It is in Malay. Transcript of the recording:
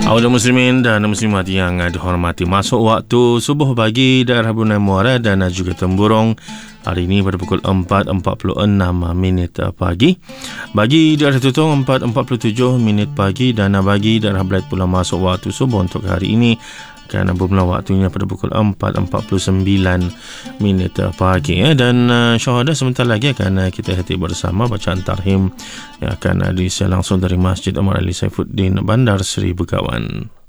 Awal muslimin dan muslimat yang dihormati, masuk waktu subuh bagi daerah Brunei Muara dan juga Temburong hari ini pada pukul 4.46 pagi. Bagi daerah Tutong 4.47 pagi, dan bagi daerah Belait pula masuk waktu subuh untuk hari ini kerana bermula waktunya pada pukul 4.49 pagi. Dan syuhada sebentar lagi akan kita hati bersama bacaan tarhim yang akan disiar langsung dari Masjid Omar Ali Saifuddin, Bandar Seri Begawan.